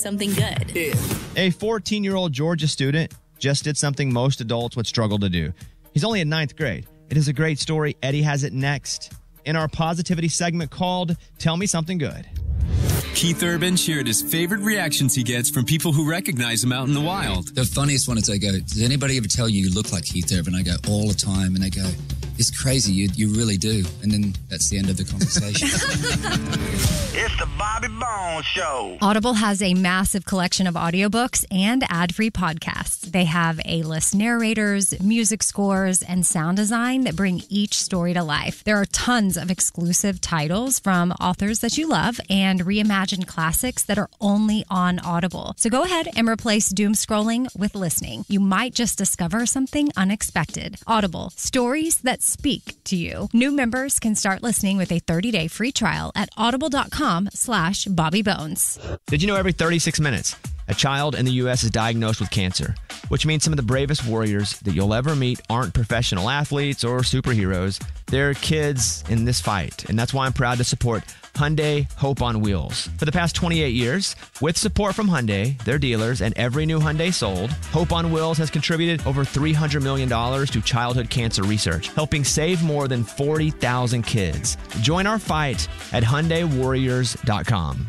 Something good. A 14-year-old Georgia student just did something most adults would struggle to do. He's only in 9th grade. It is a great story. Eddie has it next in our positivity segment called Tell Me Something Good. Keith Urban shared his favorite reactions he gets from people who recognize him out in the wild. The funniest one is I go, does anybody ever tell you look like Keith Urban? I go, all the time. And they go, it's crazy, you really do. And then that's the end of the conversation. It's the Bobby Bones Show. Audible has a massive collection of audiobooks and ad-free podcasts. They have A-list narrators, music scores, and sound design that bring each story to life. There are tons of exclusive titles from authors that you love and reimagined classics that are only on Audible. So go ahead and replace doom scrolling with listening. You might just discover something unexpected. Audible, stories that speak to you. New members can start listening with a 30-day free trial at audible.com/BobbyBones. Did you know every 36 minutes, a child in the U.S. is diagnosed with cancer, which means some of the bravest warriors that you'll ever meet aren't professional athletes or superheroes. They're kids in this fight, and that's why I'm proud to support Hyundai Hope on Wheels. For the past 28 years, with support from Hyundai, their dealers, and every new Hyundai sold, Hope on Wheels has contributed over $300 million to childhood cancer research, helping save more than 40,000 kids. Join our fight at HyundaiWarriors.com.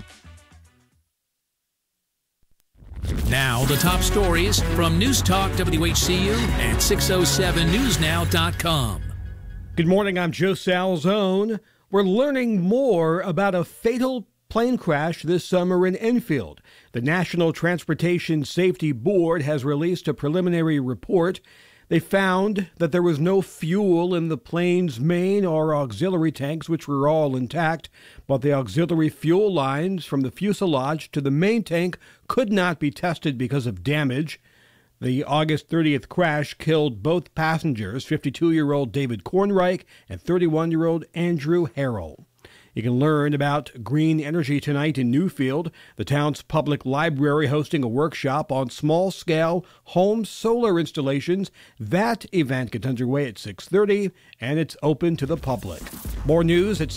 Now, the top stories from News Talk WHCU and 607newsnow.com. Good morning, I'm Joe Salzone. We're learning more about a fatal plane crash this summer in Enfield. The National Transportation Safety Board has released a preliminary report. They found that there was no fuel in the plane's main or auxiliary tanks, which were all intact, but the auxiliary fuel lines from the fuselage to the main tank could not be tested because of damage. The August 30th crash killed both passengers, 52-year-old David Kornreich and 31-year-old Andrew Harrell. You can learn about green energy tonight in Newfield, the town's public library hosting a workshop on small-scale home solar installations. That event gets underway at 6:30, and it's open to the public. More news at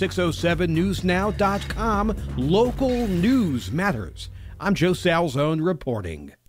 607newsnow.com. Local news matters. I'm Joe Salzone reporting.